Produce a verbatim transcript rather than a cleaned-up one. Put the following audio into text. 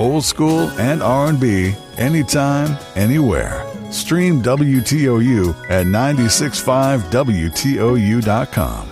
old school and R and B, anytime, anywhere. Stream W T O U at nine six five W T O U dot com.